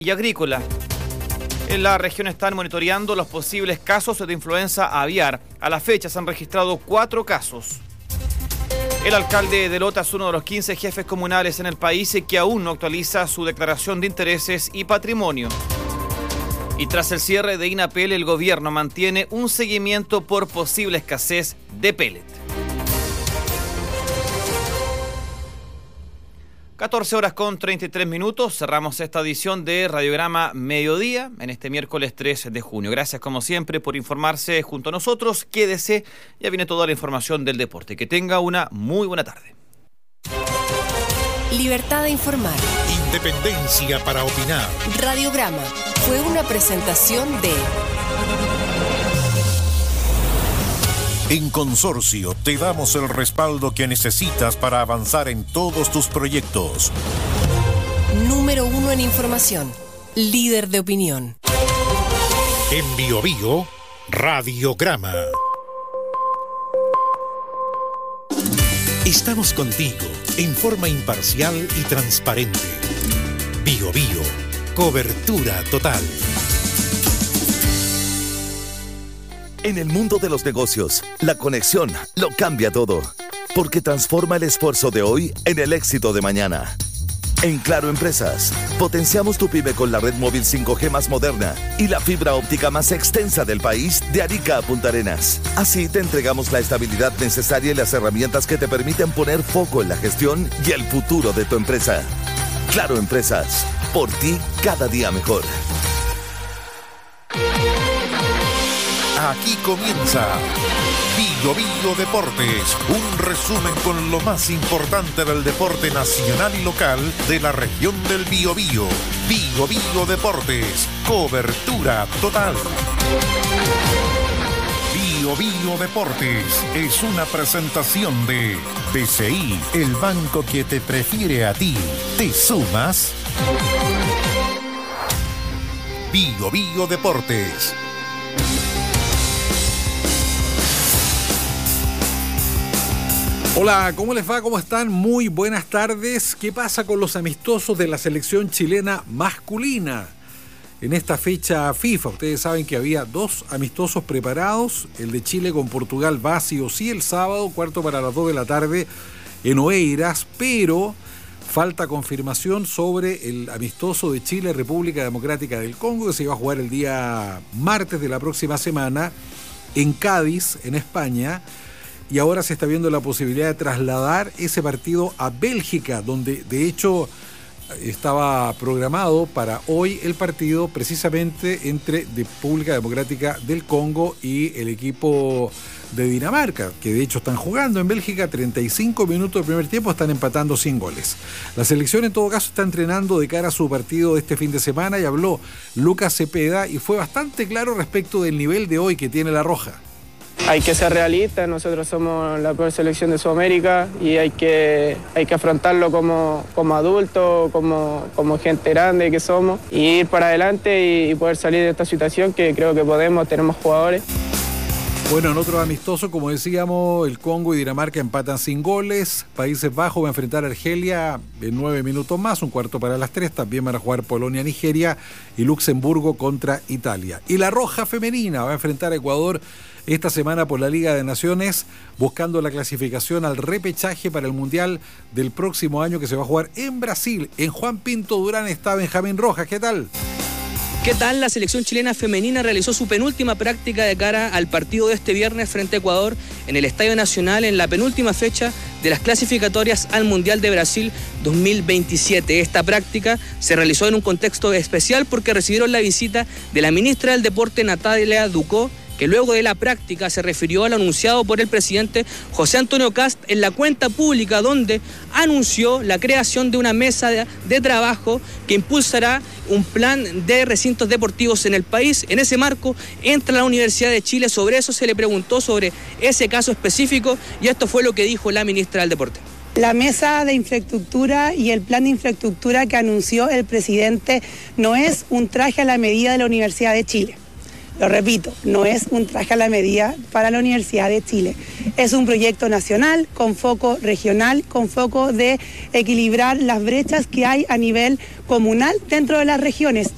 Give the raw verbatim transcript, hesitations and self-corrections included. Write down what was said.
y agrícola. En la región están monitoreando los posibles casos de influenza aviar. A la fecha se han registrado cuatro casos. El alcalde de Lota es uno de los quince jefes comunales en el país que aún no actualiza su declaración de intereses y patrimonio. Y tras el cierre de INAPEL, el gobierno mantiene un seguimiento por posible escasez de pellet. catorce horas con treinta y tres minutos, cerramos esta edición de Radiograma Mediodía en este miércoles tres de junio. Gracias como siempre por informarse junto a nosotros, quédese, ya viene toda la información del deporte. Que tenga una muy buena tarde. Libertad de informar. Independencia para opinar. Radiograma fue una presentación de... En Consorcio te damos el respaldo que necesitas para avanzar en todos tus proyectos. Número uno en información. Líder de opinión. En Bio Bio, Radiograma. Estamos contigo en forma imparcial y transparente. Bio Bio, cobertura total. En el mundo de los negocios, la conexión lo cambia todo, porque transforma el esfuerzo de hoy en el éxito de mañana. En Claro Empresas, potenciamos tu pyme con la red móvil cinco G más moderna y la fibra óptica más extensa del país de Arica a Punta Arenas. Así te entregamos la estabilidad necesaria y las herramientas que te permiten poner foco en la gestión y el futuro de tu empresa. Claro Empresas, por ti cada día mejor. Aquí comienza Bio Bio Deportes, un resumen con lo más importante del deporte nacional y local de la región del Biobío. Bio Bio Deportes, cobertura total. Bio Bio Deportes es una presentación de B C I, el banco que te prefiere a ti. ¿Te sumas? Bio Bio Deportes. Hola, ¿cómo les va? ¿Cómo están? Muy buenas tardes. ¿Qué pasa con los amistosos de la selección chilena masculina? En esta fecha FIFA, ustedes saben que había dos amistosos preparados. El de Chile con Portugal va sí o sí el sábado, cuarto para las dos de la tarde en Oeiras, pero falta confirmación sobre el amistoso de Chile, República Democrática del Congo, que se va a jugar el día martes de la próxima semana en Cádiz, en España. Y ahora se está viendo la posibilidad de trasladar ese partido a Bélgica, donde de hecho estaba programado para hoy el partido precisamente entre República Democrática del Congo y el equipo de Dinamarca, que de hecho están jugando en Bélgica. Treinta y cinco minutos del primer tiempo, están empatando sin goles. La selección en todo caso está entrenando de cara a su partido de este fin de semana y habló Lucas Cepeda y fue bastante claro respecto del nivel de hoy que tiene la Roja. Hay que ser realistas, nosotros somos la peor selección de Sudamérica y hay que, hay que afrontarlo como, como adultos, como, como gente grande que somos, y ir para adelante y, y poder salir de esta situación que creo que podemos, tenemos jugadores. Bueno, en otro amistoso, como decíamos, el Congo y Dinamarca empatan sin goles. Países Bajos va a enfrentar a Argelia en nueve minutos más, un cuarto para las tres. También van a jugar Polonia, Nigeria y Luxemburgo contra Italia. Y la Roja femenina va a enfrentar a Ecuador esta semana por la Liga de Naciones, buscando la clasificación al repechaje para el Mundial del próximo año que se va a jugar en Brasil. En Juan Pinto Durán está Benjamín Rojas. ¿Qué tal? ¿Qué tal? La selección chilena femenina realizó su penúltima práctica de cara al partido de este viernes frente a Ecuador en el Estadio Nacional en la penúltima fecha de las clasificatorias al Mundial de Brasil dos mil veintisiete. Esta práctica se realizó en un contexto especial porque recibieron la visita de la ministra del Deporte, Natalia Ducó, que luego de la práctica se refirió al anunciado por el presidente José Antonio Kast en la cuenta pública, donde anunció la creación de una mesa de, de trabajo que impulsará un plan de recintos deportivos en el país. En ese marco entra la Universidad de Chile. Sobre eso se le preguntó sobre ese caso específico y esto fue lo que dijo la ministra del Deporte. La mesa de infraestructura y el plan de infraestructura que anunció el presidente no es un traje a la medida de la Universidad de Chile. Lo repito, no es un traje a la medida para la Universidad de Chile. Es un proyecto nacional con foco regional, con foco de equilibrar las brechas que hay a nivel comunal dentro de las regiones.